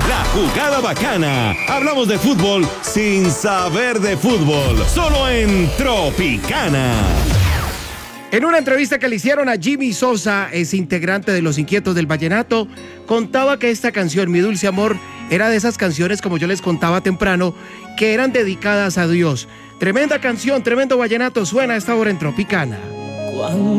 La Jugada Bacana. Hablamos de fútbol sin saber de fútbol. Solo en Tropicana. En una entrevista que le hicieron a Jimmy Sosa, ex integrante de Los Inquietos del Vallenato, contaba que esta canción, Mi Dulce Amor, era de esas canciones, como yo les contaba temprano, que eran dedicadas a Dios. Tremenda canción, tremendo vallenato, suena a esta hora en Tropicana.